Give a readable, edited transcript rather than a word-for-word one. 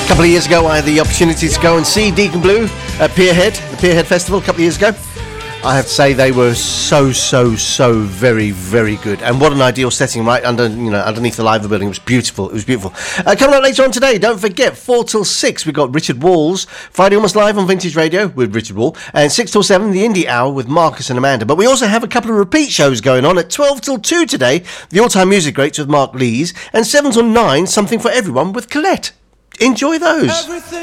couple of years ago, I had the opportunity to go and see Deacon Blue at Pierhead, the Pierhead Festival, a couple of years ago. I have to say they were so very, very good. And what an ideal setting, right underneath the live building. It was beautiful. Coming up later on today, don't forget, 4 till 6, we've got Richard Wall's Friday Almost Live on Vintage Radio with Richard Wall. And 6 till 7, the Indie Hour with Marcus and Amanda. But we also have a couple of repeat shows going on at 12 till 2 today, the All Time Music Greats with Mark Lees. And 7 till 9, Something for Everyone with Colette. Enjoy those.